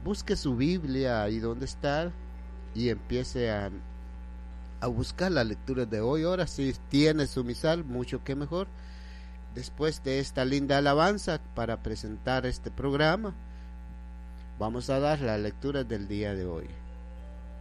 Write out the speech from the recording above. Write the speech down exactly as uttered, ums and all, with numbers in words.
busque su Biblia ahí donde está y empiece a, a buscar la lectura de hoy. Ahora si tiene su misal, mucho que mejor. Después de esta linda alabanza para presentar este programa, vamos a dar la lectura del día de hoy.